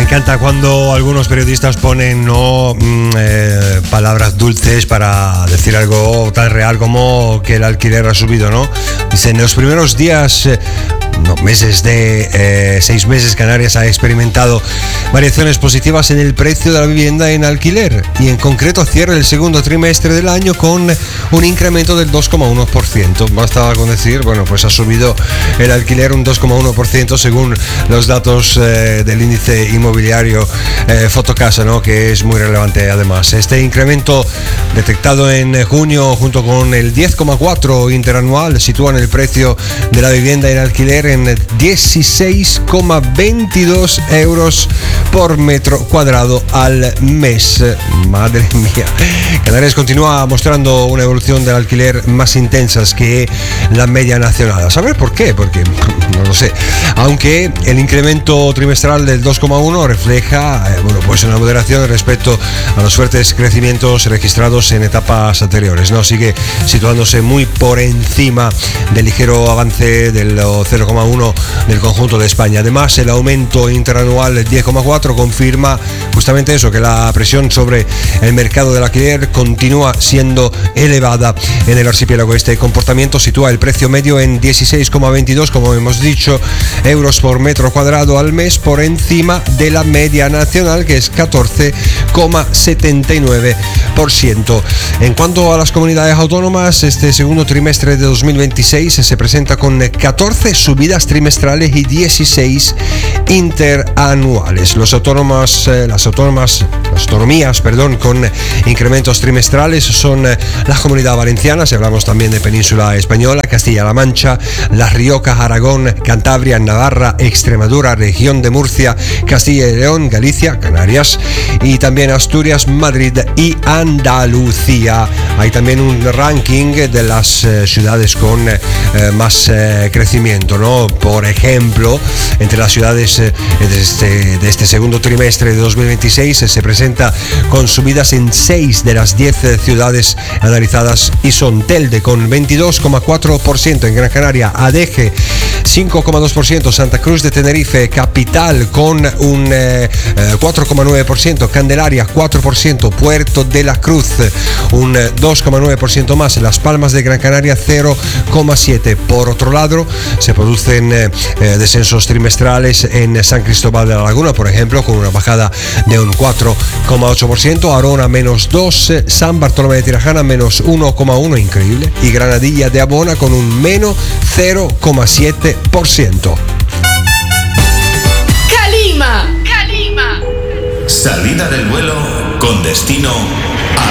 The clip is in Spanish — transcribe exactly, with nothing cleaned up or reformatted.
encanta cuando algunos periodistas ponen no mm, eh, palabras dulces para decir algo tan real como que el alquiler ha subido, ¿no? Dicen, en los primeros días, eh, no, meses de eh, seis meses, Canarias ha experimentado variaciones positivas en el precio de la vivienda en alquiler y en concreto cierra el segundo trimestre del año con un incremento del dos coma uno por ciento. Basta con decir, bueno, pues ha subido el alquiler un dos coma uno por ciento según los datos eh, del índice inmobiliario eh, Fotocasa, ¿no? Que es muy relevante además. Este incremento detectado en junio junto con el diez coma cuatro interanual sitúan el precio de la vivienda en alquiler en dieciséis coma veintidós euros por metro cuadrado al mes. Madre mía. Canarias continúa mostrando una evolución del alquiler más intensas que la media nacional. A saber por qué, porque no lo sé. Aunque el incremento trimestral del dos coma uno refleja eh, bueno, pues una moderación respecto a los fuertes crecimientos registrados en etapas anteriores, ¿no? Sigue situándose muy por encima del ligero avance del cero coma uno del conjunto de España. Además, el aumento interanual del diez coma cuatro confirma justamente eso, que la presión sobre el mercado del alquiler continúa siendo elevada en el archipiélago. Este comportamiento sitúa el precio medio en dieciséis coma veintidós, como hemos dicho, euros por metro cuadrado al mes, por encima de la media nacional, que es catorce coma setenta y nueve por ciento. En cuanto a las comunidades autónomas, este segundo trimestre de dos mil veintiséis se presenta con catorce subidas trimestrales y dieciséis interanuales. Los autónomas, eh, las autónomas, las autonomías, perdón, con incrementos trimestrales son eh, la Comunidad Valenciana, si hablamos también de Península Española, Castilla-La Mancha, Las Riojas, Aragón, Cantabria, Navarra, Extremadura, Región de Murcia, Castilla y León, Galicia, Canarias y también Asturias, Madrid y Andalucía. Hay también un ranking de las eh, ciudades con eh, más eh, crecimiento, ¿no? Por ejemplo, entre las ciudades eh, de, este, de este segundo trimestre de dos mil veintiséis eh, se presenta con subidas en seis de las diez eh, ciudades analizadas y son Telde con veintidós coma cuatro por ciento, en Gran Canaria Adeje cinco coma dos por ciento, Santa Cruz de Tenerife capital con un eh, cuatro coma nueve por ciento, Candelaria cuatro por ciento, Puerto de la Cruz un dos coma nueve por ciento más, Las Palmas de Gran Canaria cero coma siete por ciento. Por otro lado, se producen eh, descensos trimestrales en San Cristóbal de la Laguna, por ejemplo, con una bajada de un cuatro coma ocho por ciento, Arona menos dos, San Bartolomé de Tirajana menos uno coma uno, increíble, y Granadilla de Abona con un menos cero coma siete por ciento. Calima, Calima. Salida del vuelo con destino